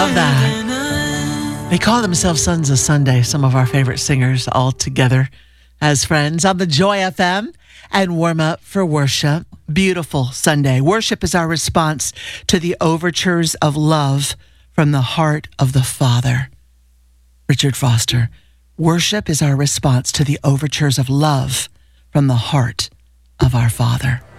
Love that. They call themselves Sons of Sunday, some of our favorite singers all together as friends on the Joy FM and Warm Up for Worship. Beautiful Sunday. Worship is our response to the overtures of love from the heart of the Father. Richard Foster. Worship is our response to the overtures of love from the heart of our Father.